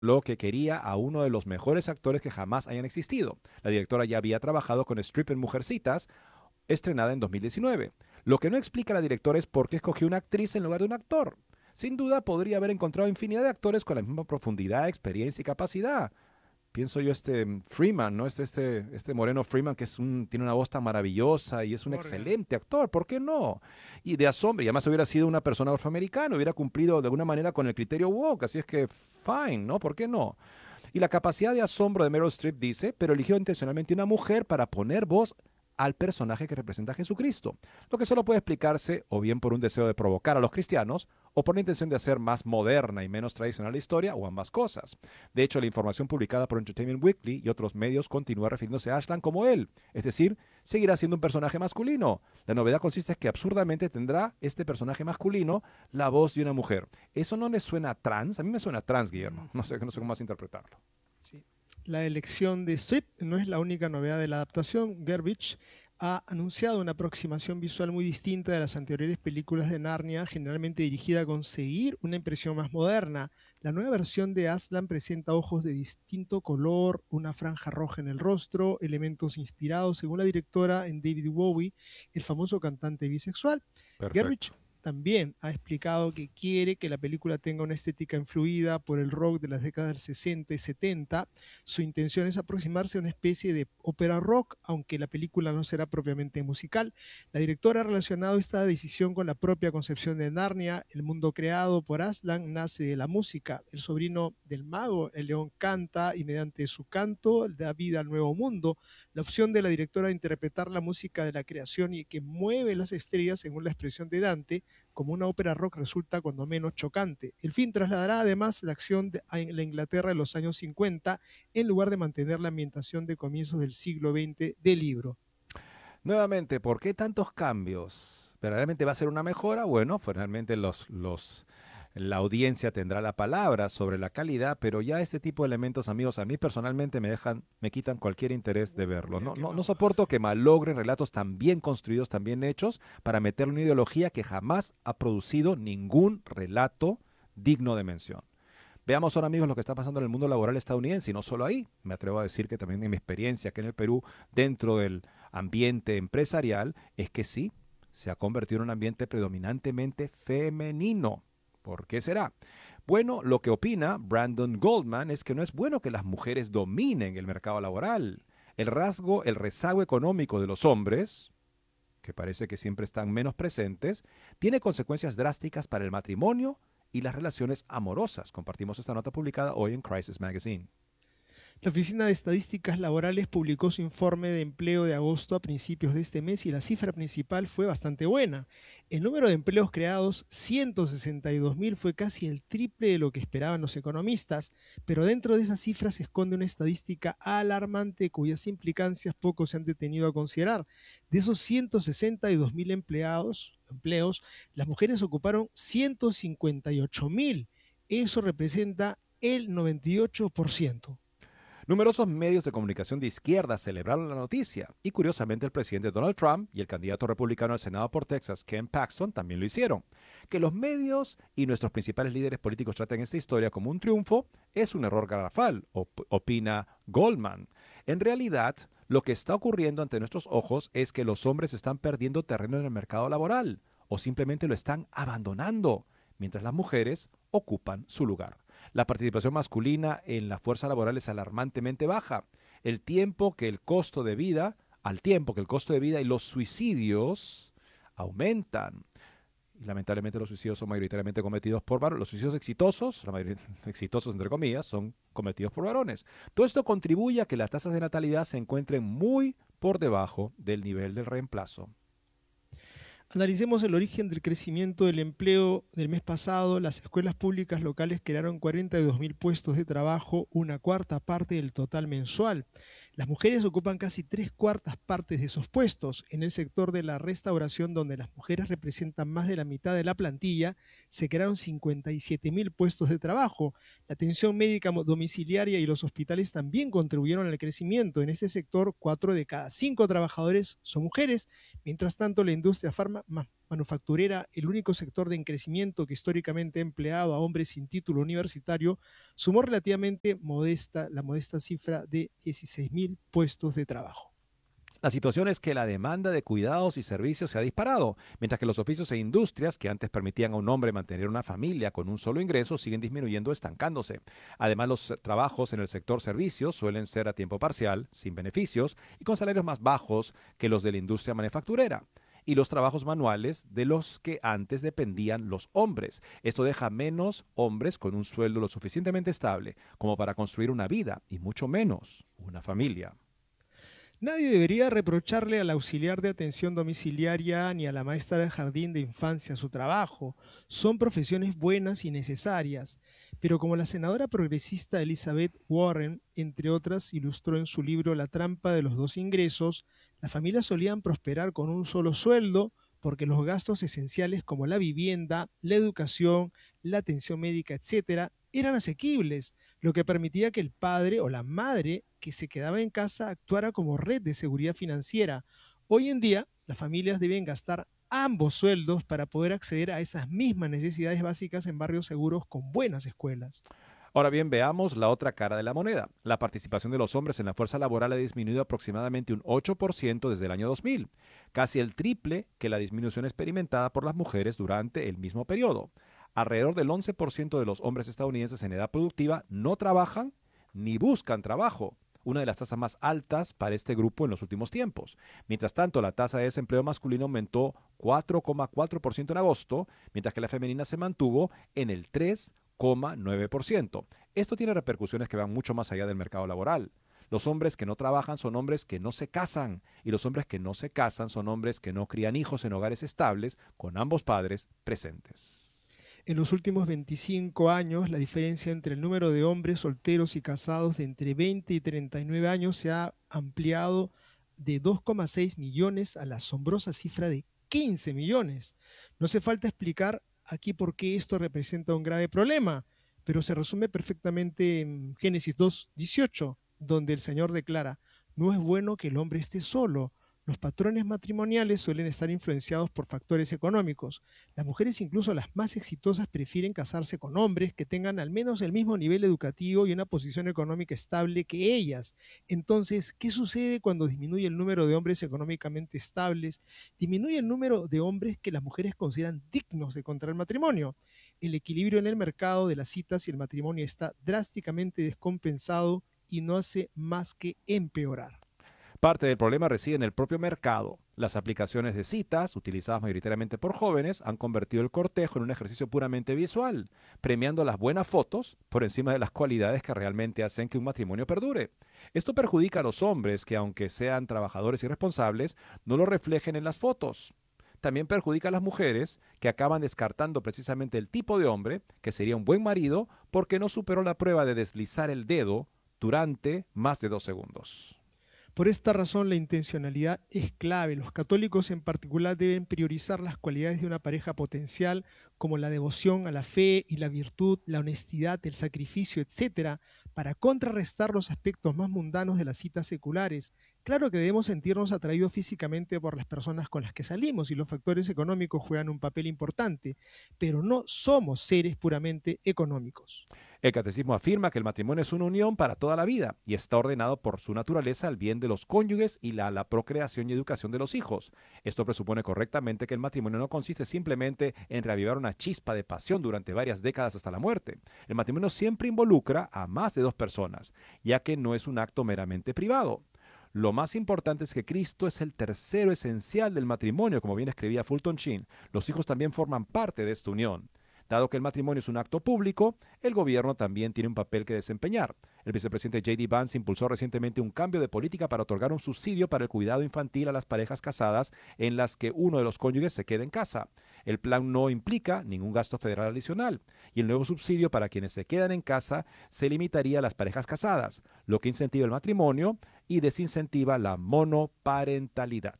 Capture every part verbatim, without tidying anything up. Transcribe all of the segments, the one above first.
lo que quería a uno de los mejores actores que jamás hayan existido. La directora ya había trabajado con Streep en Mujercitas, estrenada en dos mil diecinueve. Lo que no explica la directora es por qué escogió una actriz en lugar de un actor. Sin duda podría haber encontrado infinidad de actores con la misma profundidad, experiencia y capacidad. Pienso yo este Freeman, ¿no? Este, este, este Moreno Freeman que es un, tiene una voz tan maravillosa y es un Morgan. excelente actor, ¿por qué no? Y de asombro, y además hubiera sido una persona afroamericana, hubiera cumplido de alguna manera con el criterio woke, así es que fine, ¿no? ¿Por qué no? Y la capacidad de asombro de Meryl Streep dice, pero eligió intencionalmente una mujer para poner voz al personaje que representa a Jesucristo, lo que solo puede explicarse o bien por un deseo de provocar a los cristianos o por la intención de hacer más moderna y menos tradicional la historia o ambas cosas. De hecho, la información publicada por Entertainment Weekly y otros medios continúa refiriéndose a Ashland como él, es decir, seguirá siendo un personaje masculino. La novedad consiste en que absurdamente tendrá este personaje masculino la voz de una mujer. ¿Eso no le suena a trans? A mí me suena a trans, Guillermo. No sé, no sé cómo más interpretarlo. Sí. La elección de Strip no es la única novedad de la adaptación. Gerbich ha anunciado una aproximación visual muy distinta de las anteriores películas de Narnia, generalmente dirigida a conseguir una impresión más moderna. La nueva versión de Aslan presenta ojos de distinto color, una franja roja en el rostro, elementos inspirados, según la directora, en David Bowie, el famoso cantante bisexual. Gerbich Perfecto. también ha explicado que quiere que la película tenga una estética influida por el rock de las décadas del sesenta y setenta. Su intención es aproximarse a una especie de ópera rock, aunque la película no será propiamente musical. La directora ha relacionado esta decisión con la propia concepción de Narnia. El mundo creado por Aslan nace de la música. El sobrino del mago, el león, canta y mediante su canto da vida al nuevo mundo. La opción de la directora de interpretar la música de la creación y que mueve las estrellas, según la expresión de Dante, como una ópera rock resulta cuando menos chocante. El film trasladará además la acción de, a la Inglaterra de los años cincuenta en lugar de mantener la ambientación de comienzos del siglo veinte del libro. Nuevamente, ¿por qué tantos cambios? ¿Verdaderamente va a ser una mejora? Bueno, finalmente los, los, la audiencia tendrá la palabra sobre la calidad, pero ya este tipo de elementos, amigos, a mí personalmente me dejan, me quitan cualquier interés de verlo. Uy, ha No, no, no quemado. soporto que malogren relatos tan bien construidos, tan bien hechos, para meterle una ideología que jamás ha producido ningún relato digno de mención. Veamos ahora, amigos, lo que está pasando en el mundo laboral estadounidense y no solo ahí. Me atrevo a decir que también en mi experiencia aquí en el Perú, dentro del ambiente empresarial, es que sí, se ha convertido en un ambiente predominantemente femenino. ¿Por qué será? Bueno, lo que opina Brandon Goldman es que no es bueno que las mujeres dominen el mercado laboral. El rasgo, el rezago económico de los hombres, que parece que siempre están menos presentes, tiene consecuencias drásticas para el matrimonio y las relaciones amorosas. Compartimos esta nota publicada hoy en Crisis Magazine. La Oficina de Estadísticas Laborales publicó su informe de empleo de agosto a principios de este mes y la cifra principal fue bastante buena. El número de empleos creados, ciento sesenta y dos mil, fue casi el triple de lo que esperaban los economistas, pero dentro de esa cifra se esconde una estadística alarmante cuyas implicancias poco se han detenido a considerar. De esos ciento sesenta y dos mil empleados, empleos, las mujeres ocuparon ciento cincuenta y ocho mil. Eso representa el noventa y ocho por ciento. Numerosos medios de comunicación de izquierda celebraron la noticia y curiosamente el presidente Donald Trump y el candidato republicano al Senado por Texas, Ken Paxton, también lo hicieron. Que los medios y nuestros principales líderes políticos traten esta historia como un triunfo es un error garrafal, op opina Goldman. En realidad, lo que está ocurriendo ante nuestros ojos es que los hombres están perdiendo terreno en el mercado laboral o simplemente lo están abandonando, mientras las mujeres ocupan su lugar. La participación masculina en la fuerza laboral es alarmantemente baja. El tiempo que el costo de vida, al tiempo que el costo de vida y los suicidios aumentan. Y lamentablemente los suicidios son mayoritariamente cometidos por varones. Los suicidios exitosos, la mayoría, exitosos entre comillas, son cometidos por varones. Todo esto contribuye a que las tasas de natalidad se encuentren muy por debajo del nivel del reemplazo. Analicemos el origen del crecimiento del empleo del mes pasado. Las escuelas públicas locales crearon cuarenta y dos mil puestos de trabajo, una cuarta parte del total mensual. Las mujeres ocupan casi tres cuartas partes de esos puestos. En el sector de la restauración, donde las mujeres representan más de la mitad de la plantilla, se crearon cincuenta y siete mil puestos de trabajo. La atención médica domiciliaria y los hospitales también contribuyeron al crecimiento. En ese sector, cuatro de cada cinco trabajadores son mujeres. Mientras tanto, la industria farmacéutica manufacturera, el único sector de crecimiento que históricamente ha empleado a hombres sin título universitario, sumó relativamente modesta, la modesta cifra de dieciséis mil puestos de trabajo. La situación es que la demanda de cuidados y servicios se ha disparado, mientras que los oficios e industrias que antes permitían a un hombre mantener una familia con un solo ingreso siguen disminuyendo o estancándose. Además, los trabajos en el sector servicios suelen ser a tiempo parcial, sin beneficios y con salarios más bajos que los de la industria manufacturera. Y los trabajos manuales de los que antes dependían los hombres. Esto deja menos hombres con un sueldo lo suficientemente estable como para construir una vida y mucho menos una familia. Nadie debería reprocharle al auxiliar de atención domiciliaria ni a la maestra de jardín de infancia su trabajo. Son profesiones buenas y necesarias. Pero como la senadora progresista Elizabeth Warren, entre otras, ilustró en su libro La trampa de los dos ingresos, las familias solían prosperar con un solo sueldo porque los gastos esenciales como la vivienda, la educación, la atención médica, etcétera, eran asequibles, lo que permitía que el padre o la madre que se quedaba en casa actuara como red de seguridad financiera. Hoy en día, las familias deben gastar ambos sueldos para poder acceder a esas mismas necesidades básicas en barrios seguros con buenas escuelas. Ahora bien, veamos la otra cara de la moneda. La participación de los hombres en la fuerza laboral ha disminuido aproximadamente un ocho por ciento desde el año dos mil, casi el triple que la disminución experimentada por las mujeres durante el mismo periodo. Alrededor del once por ciento de los hombres estadounidenses en edad productiva no trabajan ni buscan trabajo, una de las tasas más altas para este grupo en los últimos tiempos. Mientras tanto, la tasa de desempleo masculino aumentó cuatro coma cuatro por ciento en agosto, mientras que la femenina se mantuvo en el tres coma nueve por ciento. Esto tiene repercusiones que van mucho más allá del mercado laboral. Los hombres que no trabajan son hombres que no se casan, y los hombres que no se casan son hombres que no crían hijos en hogares estables con ambos padres presentes. En los últimos veinticinco años, la diferencia entre el número de hombres solteros y casados de entre veinte y treinta y nueve años se ha ampliado de dos coma seis millones a la asombrosa cifra de quince millones. No hace falta explicar aquí por qué esto representa un grave problema, pero se resume perfectamente en Génesis dos dieciocho, donde el Señor declara: no es bueno que el hombre esté solo. Los patrones matrimoniales suelen estar influenciados por factores económicos. Las mujeres, incluso las más exitosas, prefieren casarse con hombres que tengan al menos el mismo nivel educativo y una posición económica estable que ellas. Entonces, ¿qué sucede cuando disminuye el número de hombres económicamente estables? Disminuye el número de hombres que las mujeres consideran dignos de contraer matrimonio. El equilibrio en el mercado de las citas y el matrimonio está drásticamente descompensado y no hace más que empeorar. Parte del problema reside en el propio mercado. Las aplicaciones de citas, utilizadas mayoritariamente por jóvenes, han convertido el cortejo en un ejercicio puramente visual, premiando las buenas fotos por encima de las cualidades que realmente hacen que un matrimonio perdure. Esto perjudica a los hombres que, aunque sean trabajadores y responsables, no lo reflejen en las fotos. También perjudica a las mujeres que acaban descartando precisamente el tipo de hombre que sería un buen marido porque no superó la prueba de deslizar el dedo durante más de dos segundos. Por esta razón, la intencionalidad es clave. Los católicos en particular deben priorizar las cualidades de una pareja potencial, como la devoción a la fe y la virtud, la honestidad, el sacrificio, etcétera, para contrarrestar los aspectos más mundanos de las citas seculares. Claro que debemos sentirnos atraídos físicamente por las personas con las que salimos y los factores económicos juegan un papel importante, pero no somos seres puramente económicos. El catecismo afirma que el matrimonio es una unión para toda la vida y está ordenado por su naturaleza al bien de los cónyuges y la, la procreación y educación de los hijos. Esto presupone correctamente que el matrimonio no consiste simplemente en reavivar una chispa de pasión durante varias décadas hasta la muerte. El matrimonio siempre involucra a más de dos personas, ya que no es un acto meramente privado. Lo más importante es que Cristo es el tercero esencial del matrimonio, como bien escribía Fulton Sheen. Los hijos también forman parte de esta unión. Dado que el matrimonio es un acto público, el gobierno también tiene un papel que desempeñar. El vicepresidente J D Vance impulsó recientemente un cambio de política para otorgar un subsidio para el cuidado infantil a las parejas casadas en las que uno de los cónyuges se quede en casa. El plan no implica ningún gasto federal adicional y el nuevo subsidio para quienes se quedan en casa se limitaría a las parejas casadas, lo que incentiva el matrimonio y desincentiva la monoparentalidad.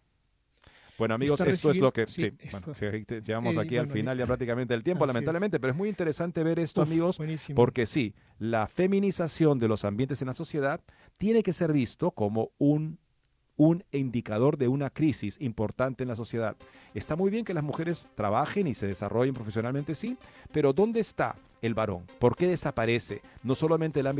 Bueno, amigos, esto es lo que... Sí, sí bueno, llegamos aquí eh, al bueno, final ya prácticamente del tiempo, lamentablemente, es. Pero es muy interesante ver esto, Uf, amigos, buenísimo. Porque sí, la feminización de los ambientes en la sociedad tiene que ser visto como un un indicador de una crisis importante en la sociedad. Está muy bien que las mujeres trabajen y se desarrollen profesionalmente, sí, pero ¿dónde está el varón? ¿Por qué desaparece? No solamente el ámbito